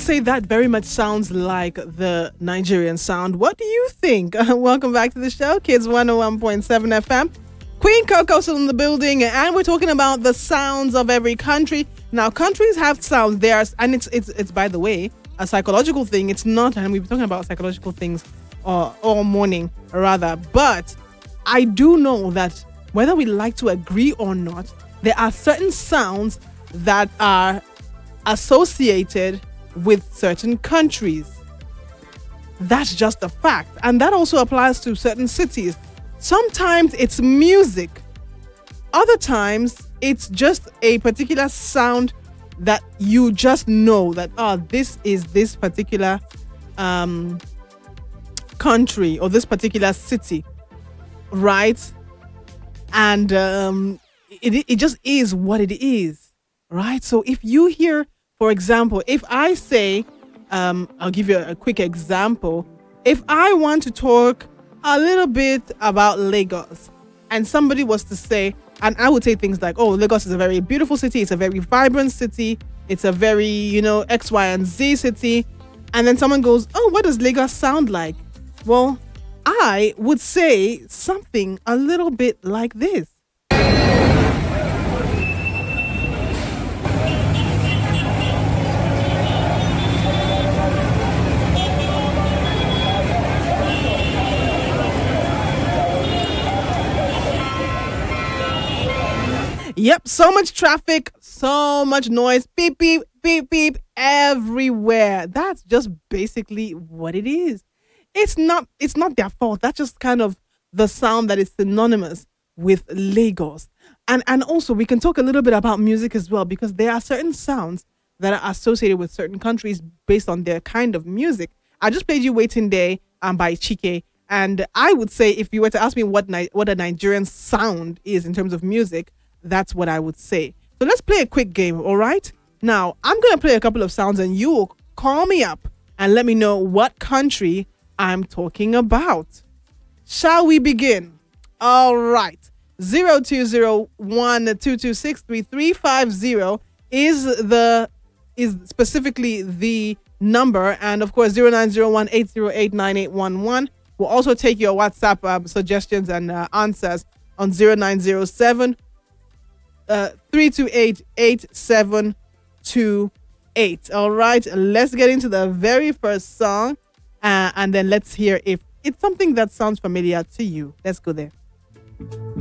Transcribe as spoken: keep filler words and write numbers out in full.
say that very much sounds like the Nigerian sound. What do you think? Welcome back to the show, Kids one oh one point seven F M. Queen Coco's in the building, and we're talking about the sounds of every country. Now, countries have sounds there, and it's it's it's by the way a psychological thing. It's not, and we've been talking about psychological things uh, all morning, rather. But I do know that whether we like to agree or not, there are certain sounds that are associated with certain countries. That's just a fact, and that also applies to certain cities. Sometimes it's music. Other times it's just a particular sound that you just know that, oh, this is this particular um, country or this particular city, right? And um, it, it just is what it is, right? So if you hear, for example, if I say, um, I'll give you a, a quick example. If I want to talk a little bit about Lagos, and somebody was to say, and I would say things like, oh, Lagos is a very beautiful city, it's a very vibrant city, it's a very, you know, X, Y, and Z city. And then someone goes, oh, what does Lagos sound like? Well, I would say something a little bit like this. Yep, so much traffic, so much noise, beep, beep, beep, beep, everywhere. That's just basically what it is. It's not, it's not their fault. That's just kind of the sound that is synonymous with Lagos. And, and also, we can talk a little bit about music as well, because there are certain sounds that are associated with certain countries based on their kind of music. I just played you Waiting Day um, by Chike. And I would say, if you were to ask me what Ni- what a Nigerian sound is in terms of music, that's what I would say. So let's play a quick game, all right? Now, I'm going to play a couple of sounds and you will call me up and let me know what country I'm talking about. Shall we begin? All right. zero two zero one two two six three three five zero is the is specifically the number, and of course zero nine zero one eight zero eight nine eight one one. We'll also take your WhatsApp uh, suggestions and uh, answers on zero nine zero seven Uh, three two eight, eight seven two eight. All right, let's get into the very first song uh, and then let's hear if it's something that sounds familiar to you. Let's go there.